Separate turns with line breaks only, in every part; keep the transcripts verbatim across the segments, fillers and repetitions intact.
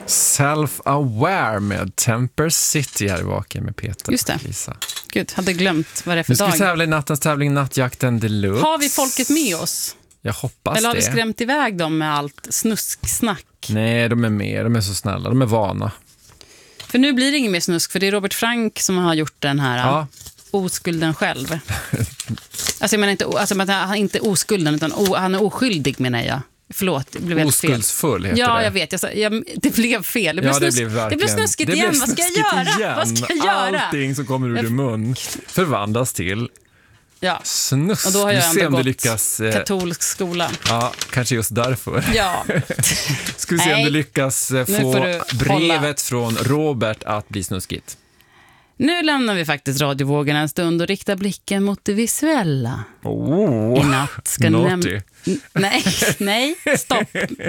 Self-aware med Temper City här i Vaken med Peter.
Just det.
Och Lisa.
Gud, hade glömt vad det är för
Nu ska
dag.
vi tävla i nattens tävling Nattjakten Deluxe.
Har vi folket med oss?
Jag hoppas
Eller har vi
det.
skrämt iväg dem med allt snusksnack?
Nej, de är med. De är så snälla. De är vana.
För nu blir det ingen mer snusk, för det är Robert Frank som har gjort den här
Ja.
oskulden själv. Alltså jag menar inte, alltså, men han är inte oskulden, utan o, han är oskyldig menar jag. Förlåt, det blev helt fel.
Oskuldsfull heter
Ja,
det.
jag vet. Jag, sa- jag, det blev fel. Det blev,
Ja, det
snus,
blev verkligen.
det blev snuskigt
det
igen.
blev
Vad ska jag
snuskigt
göra?
igen.
Vad ska jag göra?
Allting som kommer ur din mun förvandlas till
Ja.
snusk.
Och då har jag
Vi ser
ändå
om du
gått
lyckas. eh,
katolsk skola.
Ja, kanske just därför.
Ja.
Ska vi se om
Nej.
du lyckas eh,
Nu
få
får du
brevet
hålla.
från Robert att bli snuskigt.
Nu lämnar vi faktiskt radiovågen en stund och riktar blicken mot det visuella.
Oh,
I natt ska ni
naughty.
näm- N- Nej, nej, stopp.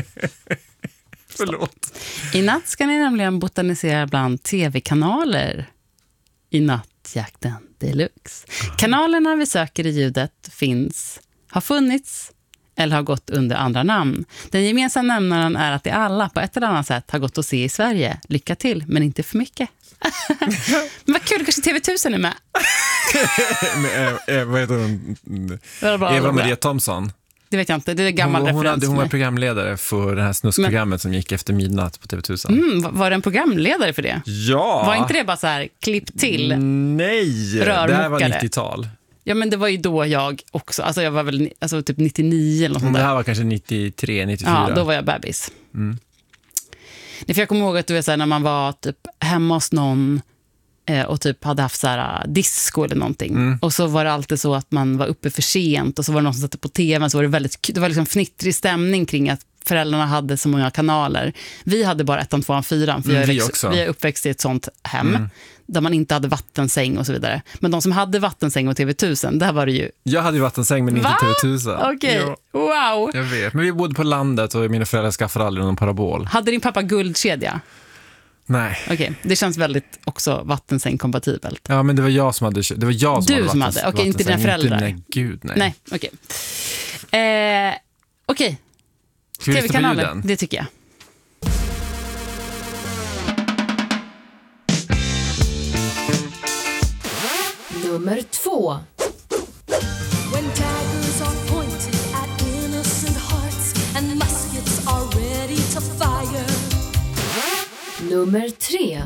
Förlåt.
I natt ska ni nämligen botanisera bland tv-kanaler i Nattjakten Deluxe. Kanalerna vi söker i ljudet finns, har funnits eller har gått under andra namn. Den gemensamma nämnaren är att de alla på ett eller annat sätt har gått att se i Sverige. Lycka till, men inte för mycket. Men vad kul, kanske T V tusen är med.
Med, eh, vad heter hon?
Bra, bra,
Eva
bra.
Maria Thomsson.
Det vet jag inte, det är gammal
Hon, hon,
referens.
hade, hon
för
var
mig.
programledare för det här snuskprogrammet som gick efter midnatt på T V tusen.
Mm, var- var det en programledare för det?
Ja!
Var inte det bara så här, klipp till?
Nej, det här var
Rörmokare.
nittiotal.
Ja, men det var ju då jag också, alltså jag var väl ni- alltså typ nittionio eller något sånt
Det
där.
här var kanske nittiotre, nittiofyra.
Ja, då var jag bebis.
Mm.
Nej, för jag kommer ihåg att du vet, så här, när man var typ hemma hos någon eh, och typ hade haft så här, disco eller någonting.
Mm.
Och så var det alltid så att man var uppe för sent och så var det någon som satte på tvn, så var det väldigt, det var liksom fnittrig stämning kring att föräldrarna hade så många kanaler. Vi hade bara ettan, tvåan, fyran, för
Mm,
jag är,
vi
liksom,
också.
vi är uppväxt i ett sånt hem
Mm.
där man inte hade vattensäng och så vidare. Men de som hade vattensäng och T V tusen, där var det ju...
Jag hade ju vattensäng men inte
Va?
T V tusen.
Okej,
Ja,
wow!
jag vet. Men vi bodde på landet och mina föräldrar skaffade aldrig någon parabol.
Hade din pappa guldkedja?
Nej.
Okej, det känns väldigt också vattensäng-kompatibelt.
Ja, men det var jag som hade det var jag som
Du
hade
som
vattens-
hade, okej, inte dina
vattensäng.
föräldrar.
Nej, gud, nej.
Nej, okej. Eh, okej,
Ska vi lyssna på
tv-kanaler,
ljuden?
det tycker jag.
Nummer två.
When daggers are pointed at innocent hearts and muskets are ready to fire.
Nummer tre.